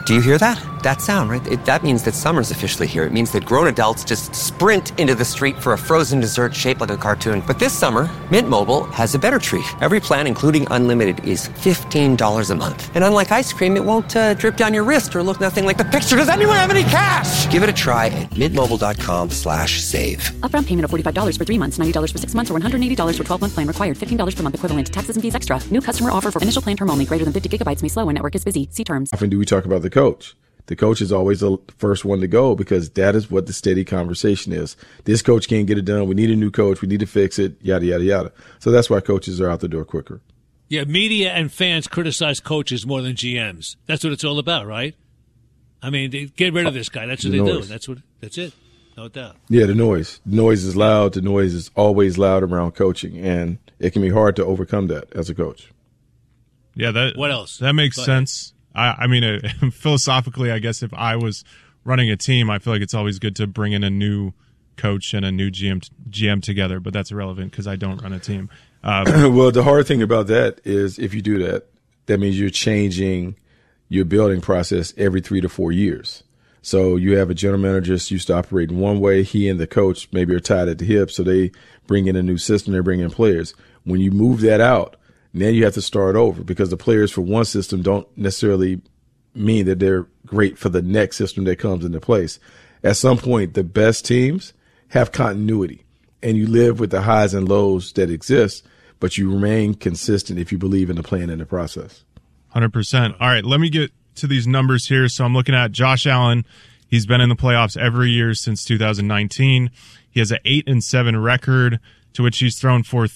Do you hear that? That sound, right? That means that summer's officially here. It means that grown adults just sprint into the street for a frozen dessert shaped like a cartoon. But this summer, Mint Mobile has a better treat. Every plan, including unlimited, is $15 a month. And unlike ice cream, it won't drip down your wrist or look nothing like the picture. Does anyone have any cash? Give it a try at mintmobile.com/save. Upfront payment of $45 for 3 months, $90 for 6 months, or $180 for 12-month plan required. $15 per month equivalent. Taxes and fees extra. New customer offer for initial plan term only. Greater than 50 gigabytes may slow when network is busy. See terms. Often do we talk about the coach? The coach is always the first one to go because that is what the steady conversation is. This coach can't get it done. We need a new coach. We need to fix it, yada, yada, yada. So that's why coaches are out the door quicker. Yeah, media and fans criticize coaches more than GMs. That's what it's all about, right? I mean, they get rid of this guy. That's what they do. That's it. No doubt. Yeah, the noise. The noise is loud. The noise is always loud around coaching, and it can be hard to overcome that as a coach. Yeah, what else? That makes sense. I mean, philosophically, I guess if I was running a team, I feel like it's always good to bring in a new coach and a new GM together, but that's irrelevant because I don't run a team. Well, the hard thing about that is if you do that, that means you're changing your building process every 3 to 4 years. So you have a general manager just used to operate in one way. He and the coach maybe are tied at the hip, so they bring in a new system. They bring in players. When you move that out, now you have to start over because the players for one system don't necessarily mean that they're great for the next system that comes into place. At some point, the best teams have continuity, and you live with the highs and lows that exist, but you remain consistent if you believe in the plan and the process. 100%. All right, let me get to these numbers here. So I'm looking at Josh Allen. He's been in the playoffs every year since 2019. He has an 8-7 record, to which he's thrown for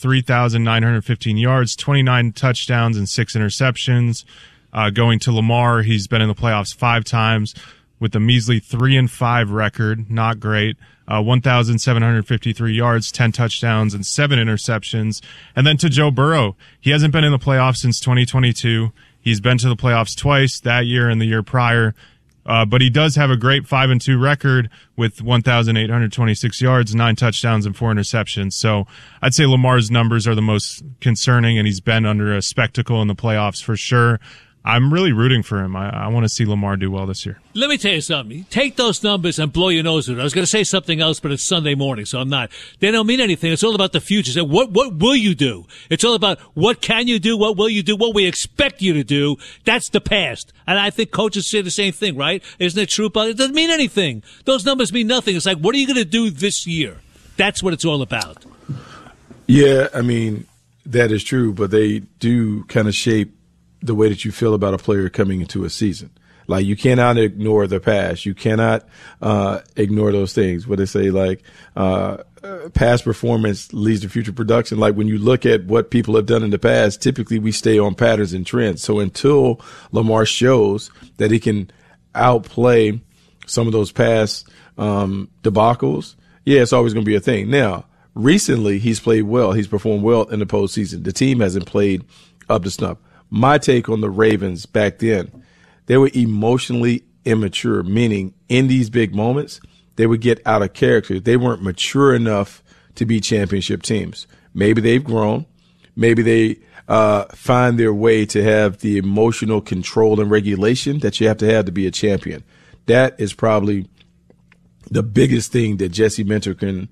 3,915 yards, 29 touchdowns, and 6 interceptions. Going to Lamar, he's been in the playoffs 5 times with a measly 3-5 record. Not great. 1,753 yards, 10 touchdowns, and 7 interceptions. And then to Joe Burrow, he hasn't been in the playoffs since 2022. He's been to the playoffs twice, that year and the year prior. But he does have a great 5-2 record with 1,826 yards, 9 touchdowns, and 4 interceptions. So I'd say Lamar's numbers are the most concerning, and he's been under a spectacle in the playoffs for sure. I'm really rooting for him. I want to see Lamar do well this year. Let me tell you something. Take those numbers and blow your nose with it. I was going to say something else, but it's Sunday morning, so I'm not. They don't mean anything. It's all about the future. So what will you do? It's all about what can you do, what will you do, what we expect you to do. That's the past. And I think coaches say the same thing, right? Isn't it true? But it doesn't mean anything. Those numbers mean nothing. It's like, what are you going to do this year? That's what it's all about. Yeah, I mean, that is true, but they do kind of shape the way that you feel about a player coming into a season. Like, you cannot ignore the past. You cannot ignore those things. What they say, like, past performance leads to future production. Like, when you look at what people have done in the past, typically we stay on patterns and trends. So until Lamar shows that he can outplay some of those past debacles, yeah, it's always going to be a thing. Now, recently he's played well. He's performed well in the postseason. The team hasn't played up to snuff. My take on the Ravens back then, they were emotionally immature, meaning in these big moments, they would get out of character. They weren't mature enough to be championship teams. Maybe they've grown. Maybe they find their way to have the emotional control and regulation that you have to be a champion. That is probably the biggest thing that Jesse Minter can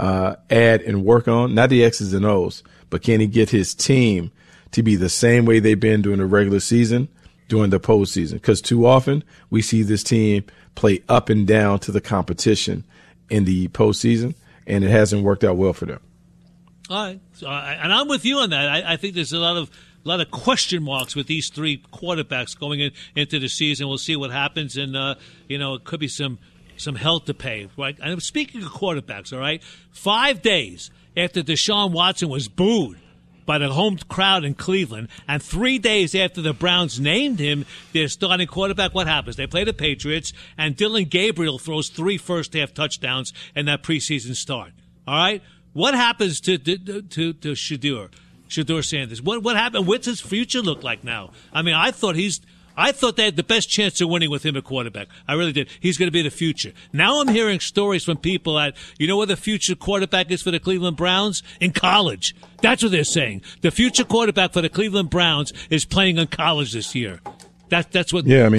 add and work on. Not the X's and O's, but can he get his team to be the same way they've been during the regular season, during the postseason? Because too often we see this team play up and down to the competition in the postseason, and it hasn't worked out well for them. All right, and I'm with you on that. I think there's a lot of question marks with these 3 quarterbacks going into the season. We'll see what happens, and it could be some hell to pay. Right? And speaking of quarterbacks, all right, 5 days after Deshaun Watson was booed by the home crowd in Cleveland, and 3 days after the Browns named him their starting quarterback, what happens? They play the Patriots, and Dylan Gabriel throws 3 first-half touchdowns in that preseason start. All right? What happens to Shedeur Sanders? What happened? What's his future look like now? I mean, I thought they had the best chance of winning with him at quarterback. I really did. He's going to be the future. Now I'm hearing stories from people that, where the future quarterback is for the Cleveland Browns? In college. That's what they're saying. The future quarterback for the Cleveland Browns is playing in college this year. That's what. Yeah, I mean,